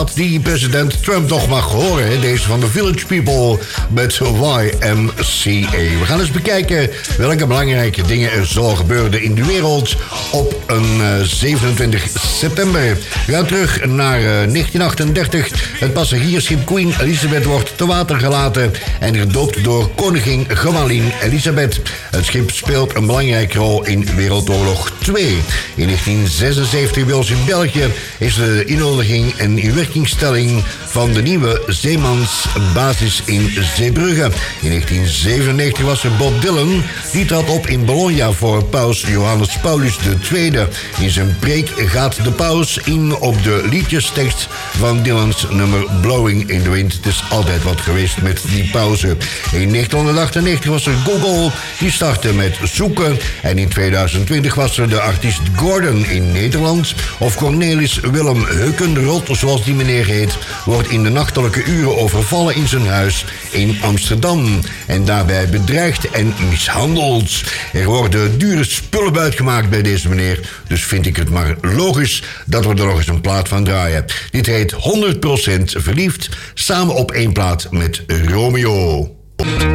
die president Trump nog mag horen. Hè? Deze van de Village People met YMCA. We gaan eens bekijken welke belangrijke dingen er zo gebeurden in de wereld op een 27 september. We gaan terug naar 1938. Het passagiersschip Queen Elizabeth wordt te water gelaten en gedoopt door koningin Gemaline Elizabeth. Het schip speelt een belangrijke rol in Wereldoorlog 2. In 1976 bij ons in België is de inhuldiging en inwerkingstelling van de nieuwe zeemansbasis in Zeebrugge. In 1997 was er Bob Dylan, die trad op in Bologna voor paus Johannes Paulus II. In zijn preek gaat de paus in op de liedjestekst van Dylans nummer Blowing in the Wind. Het is altijd wat geweest met die pauze. In 1998 was er Google, die startte met zoeken. En in 2020 was er de artiest Gordon in Nederland. Of Cornelis Willem Heukenrot, zoals die meneer heet, wordt in de nachtelijke uren overvallen in zijn huis in Amsterdam. En daarbij bedreigd en mishandeld. Er worden dure spullen buitgemaakt bij deze meneer. Dus vind ik het maar logisch dat we er nog eens een plaat van draaien. Dit heet 100% verliefd, samen op één plaat met Romeo.